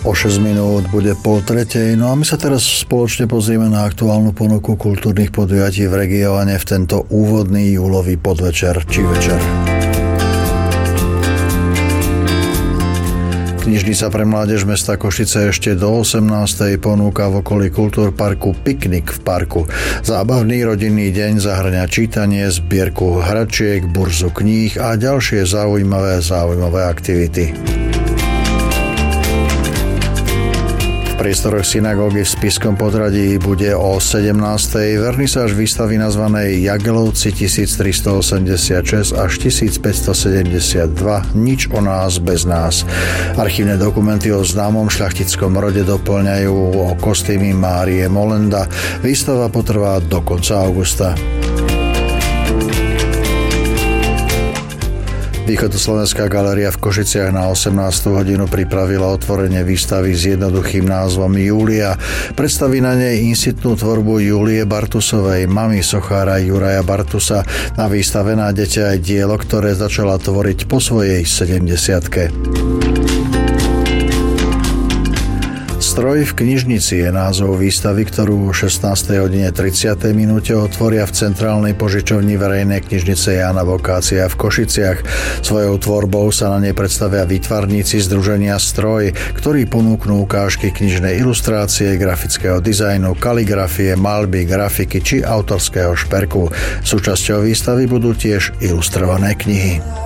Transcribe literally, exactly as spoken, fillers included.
O šesť minút bude pol tretej, no a my sa teraz spoločne pozrieme na aktuálnu ponuku kultúrnych podujatí v regióne v tento úvodný júlový podvečer či večer. Knižnica pre mládež mesta Košice ešte do osemnástej ponúka v okolí Kultúrparku piknik v parku. Zábavný rodinný deň zahŕňa čítanie, zbierku hračiek, burzu kníh a ďalšie zaujímavé zaujímavé aktivity. V priestoroch synagógy v Spišskom Podhradí bude o sedemnástej vernisáž výstavy nazvanej Jagelovci tisíctristoosemdesiatšesť až tisícpäťstosedemdesiatdva Nič o nás bez nás. Archívne dokumenty o známom šľachtickom rode doplňajú o kostýmy Márie Molenda. Výstava potrvá do konca augusta. Východoslovenská galéria v Košiciach na osemnástu hodinu pripravila otvorenie výstavy s jednoduchým názvom Júlia. Predstaví na nej insitnú tvorbu Júlie Bartusovej, mamy sochára Juraja Bartusa. Na výstave nájdete aj dielo, ktoré začala tvoriť po svojej sedemdesiatke. Stroj v knižnici je názov výstavy, ktorú o šestnástej hodine tridsiatej minúte otvoria v centrálnej požičovni verejnej knižnice Jána Bokácia v Košiciach. Svojou tvorbou sa na nej predstavia výtvarníci združenia Stroj, ktorí ponúknú ukážky knižnej ilustrácie, grafického dizajnu, kaligrafie, maľby, grafiky či autorského šperku. Súčasťou výstavy budú tiež ilustrované knihy.